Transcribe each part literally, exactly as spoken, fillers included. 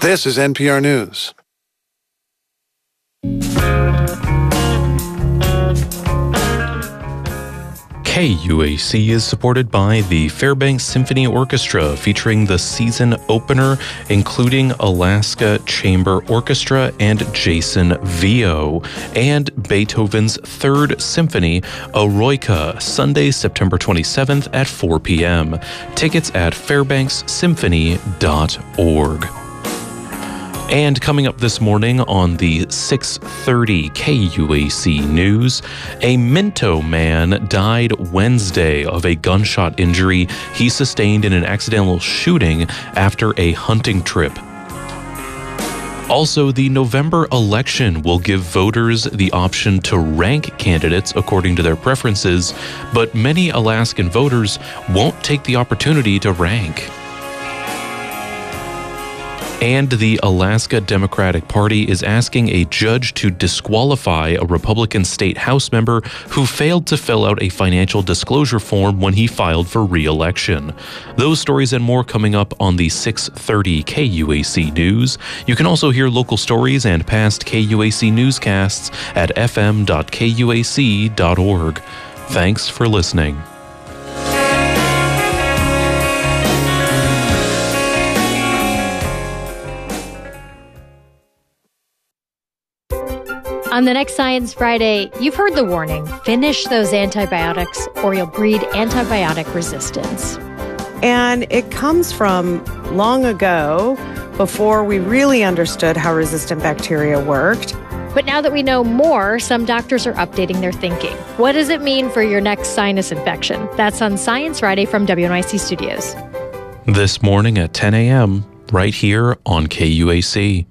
This is N P R News. K U A C is supported by the Fairbanks Symphony Orchestra, featuring the season opener, including Alaska Chamber Orchestra and Jason Vio, and Beethoven's Third Symphony, Eroica, Sunday, September twenty-seventh at four p.m. Tickets at fairbanks symphony dot org. And coming up this morning on the six thirty K U A C News, a Minto man died Wednesday of a gunshot injury he sustained in an accidental shooting after a hunting trip. Also, the November election will give voters the option to rank candidates according to their preferences, but many Alaskan voters won't take the opportunity to rank. And the Alaska Democratic Party is asking a judge to disqualify a Republican state House member who failed to fill out a financial disclosure form when he filed for re-election. Those stories and more coming up on the six thirty K U A C News. You can also hear local stories and past K U A C newscasts at f m dot k u a c dot org. Thanks for listening. On the next Science Friday, you've heard the warning. Finish those antibiotics or you'll breed antibiotic resistance. And it comes from long ago, before we really understood how resistant bacteria worked. But now that we know more, some doctors are updating their thinking. What does it mean for your next sinus infection? That's on Science Friday from W N Y C Studios. This morning at ten a.m., right here on K U A C.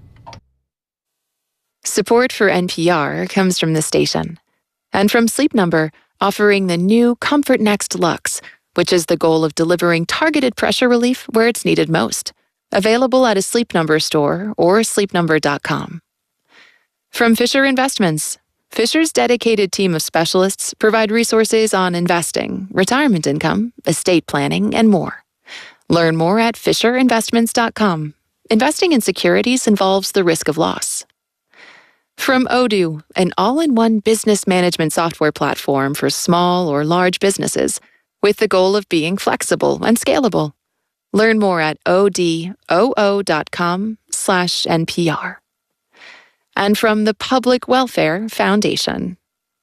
Support for N P R comes from the station and from Sleep Number, offering the new Comfort Next Luxe, which is the goal of delivering targeted pressure relief where it's needed most. Available at a Sleep Number store or sleep number dot com. From Fisher Investments, Fisher's dedicated team of specialists provide resources on investing, retirement income, estate planning, and more. Learn more at fisher investments dot com. Investing in securities involves the risk of loss. From Odoo, an all-in-one business management software platform for small or large businesses, with the goal of being flexible and scalable. Learn more at odoo dot com slash NPR. And from the Public Welfare Foundation.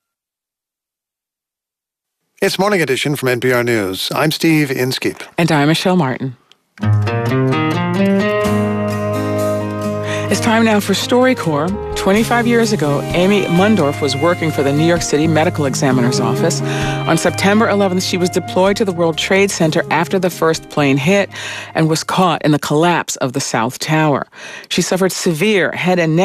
It's Morning Edition from N P R News. I'm Steve Inskeep. And I'm Michelle Martin. It's time now for StoryCorps. twenty-five years ago, Amy Mundorf was working for the New York City Medical Examiner's Office. On September eleventh, she was deployed to the World Trade Center after the first plane hit and was caught in the collapse of the South Tower. She suffered severe head and neck